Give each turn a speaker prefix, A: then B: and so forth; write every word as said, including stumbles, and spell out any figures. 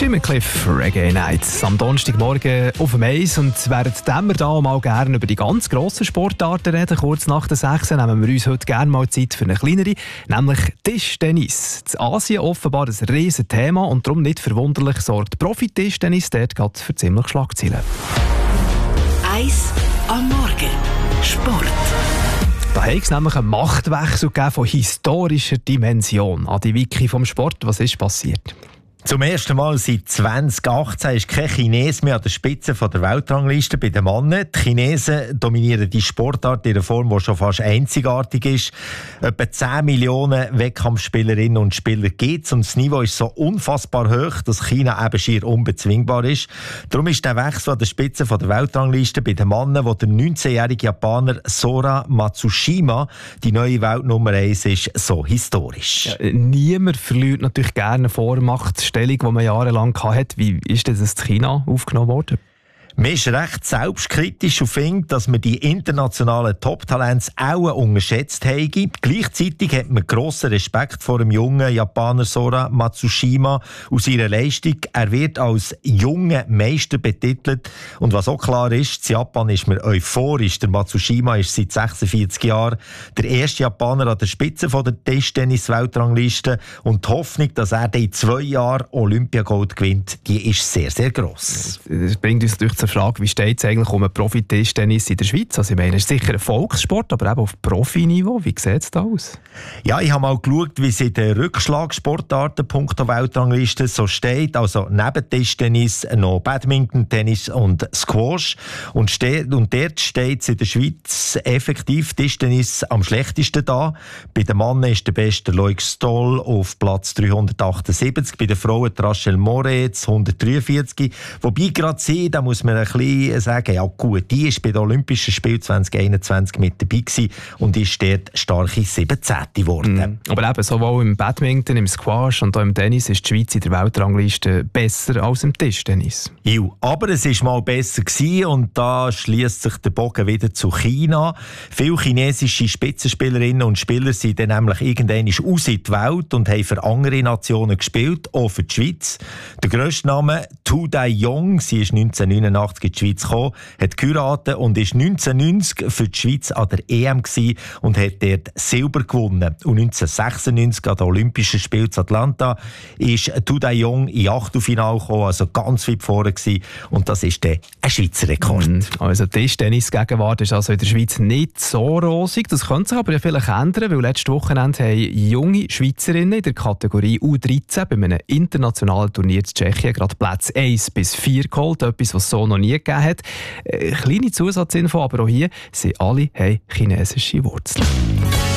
A: Jimmy Cliff, Reggae Nights. Am Donnerstagmorgen auf dem Eis. Und währenddem wir da mal gerne über die ganz grossen Sportarten reden, kurz nach der sechs, nehmen wir uns heute gerne mal Zeit für eine kleinere, nämlich Tischtennis. In Asien offenbar ein riesen Thema und darum nicht verwunderlich sorgt Profi-Tischtennis dort gerade für ziemlich Schlagzeilen.
B: Eis am Morgen. Sport.
A: Da hat es nämlich einen Machtwechsel von historischer Dimension. Adi Wiki vom Sport, was ist passiert?
C: Zum ersten Mal seit zwanzig achtzehn ist kein Chines mehr an der Spitze der Weltrangliste bei den Männern. Die Chinesen dominieren die Sportart in einer Form, die schon fast einzigartig ist. Etwa zehn Millionen Wettkampfspielerinnen und Spieler gibt es und das Niveau ist so unfassbar hoch, dass China eben schier unbezwingbar ist. Darum ist der Wechsel an der Spitze der Weltrangliste bei den Männern, wo der neunzehnjährige Japaner Sora Matsushima die neue Weltnummer eins ist, so historisch.
A: Ja, niemand verliert natürlich gerne Vormacht. Stellung, die man jahrelang hatte. Wie ist das in China aufgenommen worden?
C: Man ist recht selbstkritisch und findet, dass man die internationalen Top-Talents auch unterschätzt habe. Gleichzeitig hat man grossen Respekt vor dem jungen Japaner Sora Matsushima aus seiner Leistung. Er wird als junger Meister betitelt. Und was auch klar ist, in Japan ist man euphorisch. Der Matsushima ist seit sechsundvierzig Jahren der erste Japaner an der Spitze der Tischtennis-Weltrangliste. Und die Hoffnung, dass er in zwei Jahren Olympiagold gewinnt, die ist sehr, sehr gross.
A: Das bringt uns natürlich zur Frage, wie steht es eigentlich um den Profi-Tischtennis in der Schweiz? Also ich meine, es ist sicher ein Volkssport, aber eben auf Profiniveau. Wie sieht es da aus?
C: Ja, ich habe mal geschaut, wie es in den Rückschlagsportarten punkto Weltrangliste so steht. Also neben Tischtennis noch Badminton, Tennis und Squash. Und, steht, und dort steht es in der Schweiz effektiv Tischtennis am schlechtesten da. Bei den Männern ist der beste Loic Stoll auf Platz dreihundertachtundsiebzig. Bei den Frauen Rachel Moretz hundertdreiundvierzig. Wobei gerade sie, da muss man ein bisschen sagen, ja gut, die ist bei den Olympischen Spielen zwanzig einundzwanzig mit dabei gewesen und ist dort starke siebzehnte geworden.
A: Mm. Aber eben, sowohl im Badminton, im Squash und auch im Tennis ist die Schweiz in der Weltrangliste besser als im Tischtennis.
C: Ja, aber es war mal besser gewesen und da schließt sich der Bogen wieder zu China. Viele chinesische Spitzenspielerinnen und Spieler sind dann nämlich irgendwann raus in die Welt und haben für andere Nationen gespielt, auch für die Schweiz. Der grösste Name, Tu Dai-Yong, sie ist neunzehnhundertneunundachtzig in die Schweiz gekommen, hat geheiratet und ist neunzehnhundertneunzig für die Schweiz an der E M gewesen und hat dort Silber gewonnen. Und neunzehnhundertsechsundneunzig an den Olympischen Spielen in Atlanta ist Tu Dai-Yong in Achtelfinale gekommen, also ganz weit vorne gewesen. Und das ist dann ein Schweizer Rekord.
A: Mm. Also Tischtennis-Gegenwart ist also in der Schweiz nicht so rosig. Das könnte sich aber ja vielleicht ändern, weil letztes Wochenende haben junge Schweizerinnen in der Kategorie U dreizehn bei einem internationalen Turnier in Tschechien gerade Plätze eins bis vier geholt. Etwas, was es so noch nie gegeben hat. Äh, kleine Zusatzinfo, aber auch hier, sie alle haben chinesische Wurzeln.